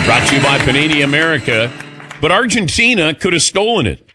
Brought to you by Panini America. But Argentina could have stolen it.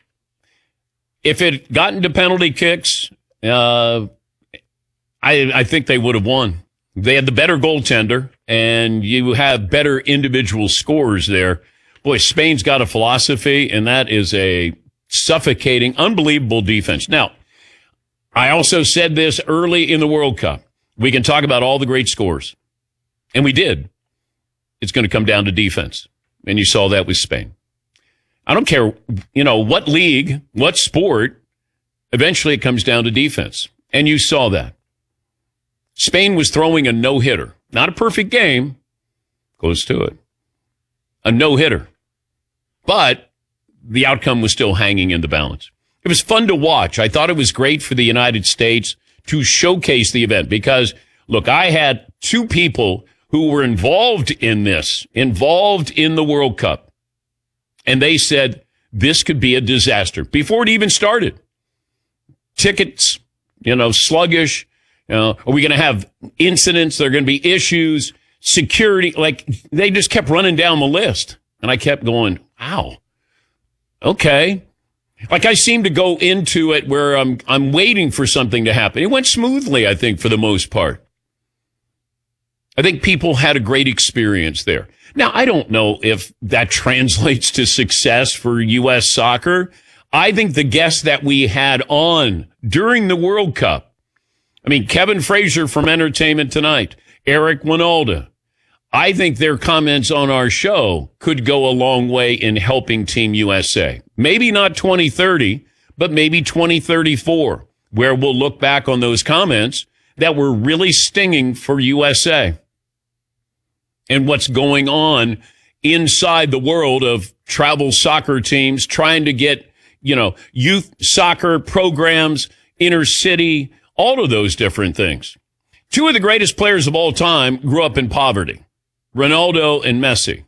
If it got into penalty kicks, I think they would have won. They had the better goaltender, and you have better individual scores there. Boy, Spain's got a philosophy, and that is a suffocating, unbelievable defense. Now, I also said this early in the World Cup. We can talk about all the great scores, and we did. It's going to come down to defense, and you saw that with Spain. I don't care, what league, what sport, eventually it comes down to defense, and you saw that. Spain was throwing a no-hitter. Not a perfect game, close to it. A no-hitter. But the outcome was still hanging in the balance. It was fun to watch. I thought it was great for the United States to showcase the event because, look, I had two people who were involved in the World Cup. And they said this could be a disaster before it even started. Tickets, sluggish. Are we going to have incidents? There are going to be issues, security. Like, they just kept running down the list. And I kept going, wow, okay. Like, I seem to go into it where I'm waiting for something to happen. It went smoothly, I think, for the most part. I think people had a great experience there. Now, I don't know if that translates to success for U.S. soccer. I think the guests that we had on during the World Cup, Kevin Frazier from Entertainment Tonight, Eric Winalda, I think their comments on our show could go a long way in helping Team USA. Maybe not 2030, but maybe 2034, where we'll look back on those comments that were really stinging for USA and what's going on inside the world of travel soccer teams trying to get, youth soccer programs, inner city, all of those different things. Two of the greatest players of all time grew up in poverty, Ronaldo and Messi.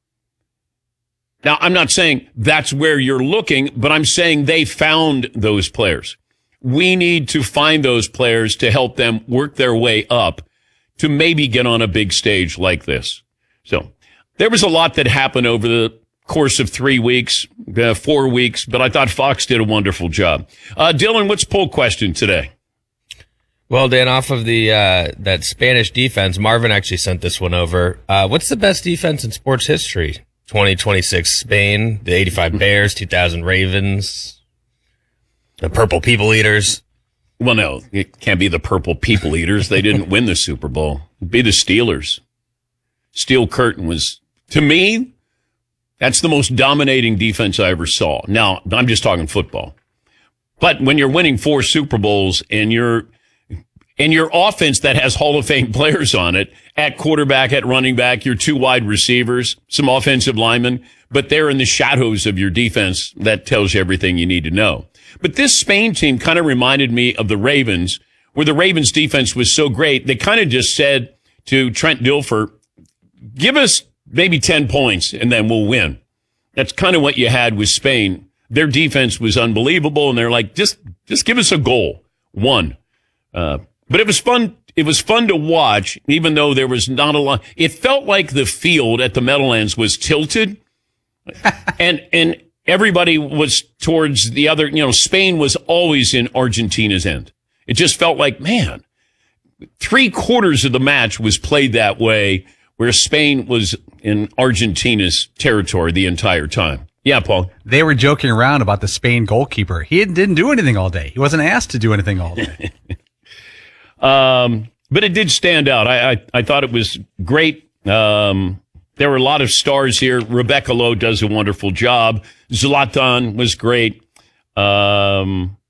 Now, I'm not saying that's where you're looking, but I'm saying they found those players. We need to find those players to help them work their way up to maybe get on a big stage like this. So there was a lot that happened over the course of 3 weeks, 4 weeks, but I thought Fox did a wonderful job. Dylan, what's poll question today? Well, Dan, off of the that Spanish defense, Marvin actually sent this one over. What's the best defense in sports history? 2026 Spain, the 85 Bears, 2000 Ravens, the Purple People Eaters. Well, no, it can't be the Purple People Eaters. They didn't win the Super Bowl. It'd be the Steelers. Steel Curtain was, to me, that's the most dominating defense I ever saw. Now, I'm just talking football. But when you're winning 4 Super Bowls and your offense that has Hall of Fame players on it, at quarterback, at running back, your 2 wide receivers, some offensive linemen, but they're in the shadows of your defense, that tells you everything you need to know. But this Spain team kind of reminded me of the Ravens, where the Ravens defense was so great, they kind of just said to Trent Dilfer, give us maybe 10 points and then we'll win. That's kind of what you had with Spain. Their defense was unbelievable, and they're like, just give us a goal. 1. But it was fun. It was fun to watch, even though there was not a lot. It felt like the field at the Meadowlands was tilted, and everybody was towards the other. Spain was always in Argentina's end. It just felt like, man, 3/4 of the match was played that way, where Spain was in Argentina's territory the entire time. Yeah, Paul. They were joking around about the Spain goalkeeper. He didn't do anything all day. He wasn't asked to do anything all day. But it did stand out. I thought it was great. There were a lot of stars here. Rebecca Lowe does a wonderful job. Zlatan was great.